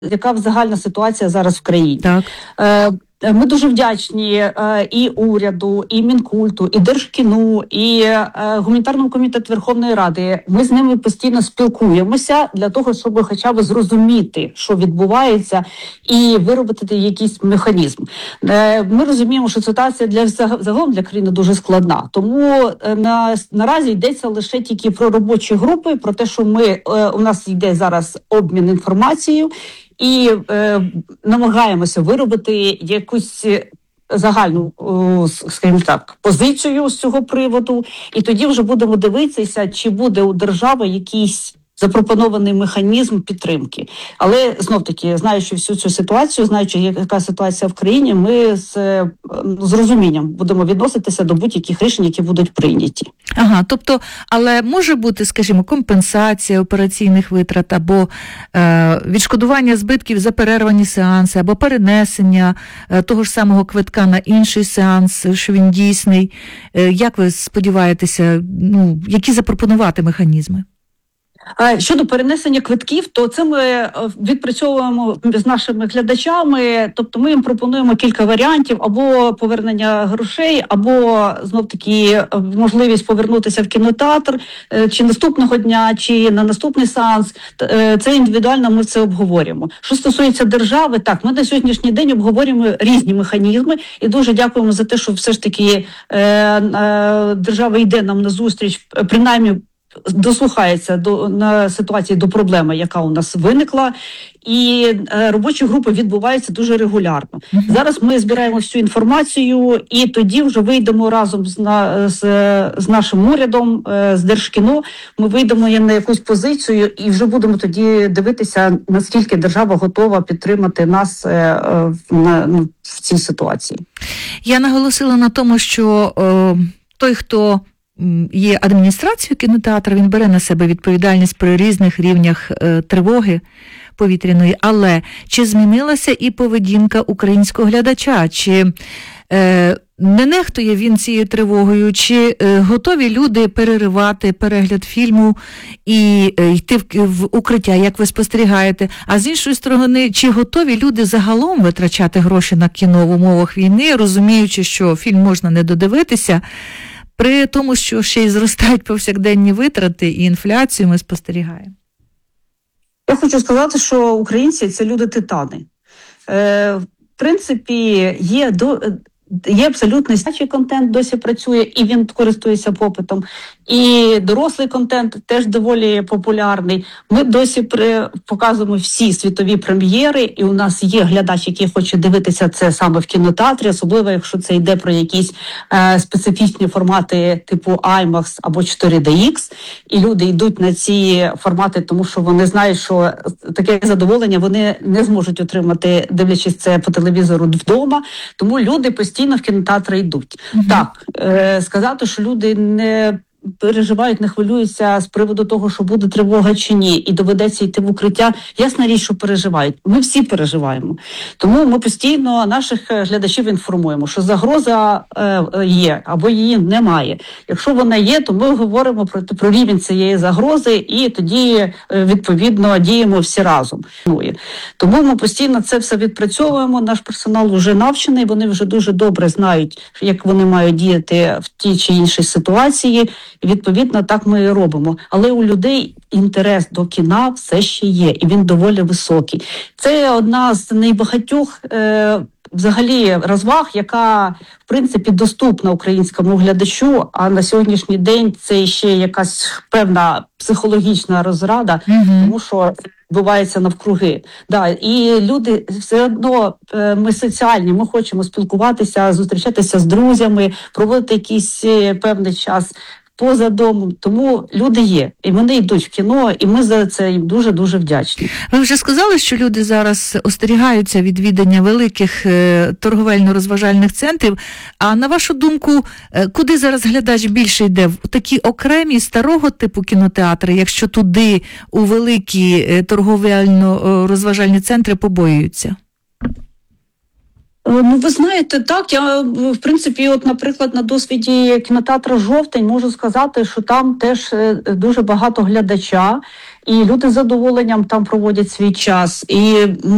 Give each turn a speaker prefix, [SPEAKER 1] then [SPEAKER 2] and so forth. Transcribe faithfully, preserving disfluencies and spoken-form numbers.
[SPEAKER 1] яка загальна ситуація зараз в країні.
[SPEAKER 2] Так.
[SPEAKER 1] Е, Ми дуже вдячні е, і уряду, і Мінкульту, і Держкіну, і е, Гуманітарному комітету Верховної Ради. Ми з ними постійно спілкуємося для того, щоб хоча б зрозуміти, що відбувається, і виробити якийсь механізм. Е, Ми розуміємо, що ситуація для загалом для країни дуже складна. Тому е, на, наразі йдеться лише тільки про робочі групи, про те, що ми, е, у нас йде зараз обмін інформацією, і е, намагаємося виробити якусь загальну, о, скажімо так, позицію з цього приводу. І тоді вже будемо дивитися, чи буде у держави якийсь запропонований механізм підтримки. Але, знов-таки, знаючи всю цю ситуацію, знаючи, яка ситуація в країні, ми з, з розумінням будемо відноситися до будь-яких рішень, які будуть прийняті.
[SPEAKER 2] Ага, тобто, але може бути, скажімо, компенсація операційних витрат, або е, відшкодування збитків за перервані сеанси, або перенесення е, того ж самого квитка на інший сеанс, що він дійсний. Е, як ви сподіваєтеся, ну, які запропонувати механізми?
[SPEAKER 1] Щодо перенесення квитків, то це ми відпрацьовуємо з нашими глядачами, тобто ми їм пропонуємо кілька варіантів: або повернення грошей, або знов-таки можливість повернутися в кінотеатр чи наступного дня, чи на наступний сеанс. Це індивідуально, ми це обговорюємо. Що стосується держави, так, ми на сьогоднішній день обговорюємо різні механізми і дуже дякуємо за те, що все ж таки держава йде нам на зустріч, принаймні дослухається до на ситуації, до проблеми, яка у нас виникла, і е, робочі групи відбуваються дуже регулярно. Mm-hmm. Зараз ми збираємо всю інформацію, і тоді вже вийдемо разом з, на, з, з нашим урядом, е, з Держкіно, ми вийдемо на якусь позицію і вже будемо тоді дивитися, наскільки держава готова підтримати нас е, е, на, ну, в цій ситуації.
[SPEAKER 2] Я наголосила на тому, що е, той, хто є адміністрацією кінотеатру, він бере на себе відповідальність при різних рівнях е, тривоги повітряної, але чи змінилася і поведінка українського глядача, чи е, не нехтує він цією тривогою, чи е, готові люди переривати перегляд фільму і е, йти в, в укриття, як ви спостерігаєте, а з іншої сторони, чи готові люди загалом витрачати гроші на кіно в умовах війни, розуміючи, що фільм можна не додивитися, при тому, що ще й зростають повсякденні витрати і інфляцію ми спостерігаємо?
[SPEAKER 1] Я хочу сказати, що українці – це люди-титани. Е, в принципі, є до... Є абсолютно дитячий контент, досі працює, і він користується попитом. І дорослий контент теж доволі популярний. Ми досі при... показуємо всі світові прем'єри, і у нас є глядач, який хоче дивитися це саме в кінотеатрі, особливо, якщо це йде про якісь е, специфічні формати типу IMAX або чотири ді ікс, і люди йдуть на ці формати, тому що вони знають, що таке задоволення вони не зможуть отримати, дивлячись це по телевізору вдома, тому люди постійно в кінотеатри йдуть. Mm-hmm. Так, е, сказати, що люди не переживають, не хвилюються з приводу того, що буде тривога чи ні, і доведеться йти в укриття, ясна річ, що переживають. Ми всі переживаємо. Тому ми постійно наших глядачів інформуємо, що загроза е, є, або її немає. Якщо вона є, то ми говоримо про, про рівень цієї загрози, і тоді, е, відповідно, діємо всі разом. Тому ми постійно це все відпрацьовуємо, наш персонал вже навчений, вони вже дуже добре знають, як вони мають діяти в тій чи іншій ситуації. І, відповідно, так ми і робимо. Але у людей інтерес до кіна все ще є, і він доволі високий. Це одна з найбагатьох е, взагалі розваг, яка, в принципі, доступна українському глядачу, а на сьогоднішній день це ще якась певна психологічна розрада, mm-hmm. тому що відбувається навкруги. Да, і люди все одно, е, ми соціальні, ми хочемо спілкуватися, зустрічатися з друзями, проводити якийсь е, певний час поза домом, тому люди є, і вони йдуть в кіно, і ми за це їм дуже-дуже вдячні.
[SPEAKER 2] Ви вже сказали, що люди зараз остерігаються відвідання великих е, торговельно-розважальних центрів, а на вашу думку, е, куди зараз глядач більше йде? В такі окремі старого типу кінотеатри, якщо туди у великі е, торговельно-розважальні центри побоюються?
[SPEAKER 1] Ну, ви знаєте, так, я, в принципі, от, наприклад, на досвіді кінотеатру «Жовтень» можу сказати, що там теж дуже багато глядача, і люди з задоволенням там проводять свій час. І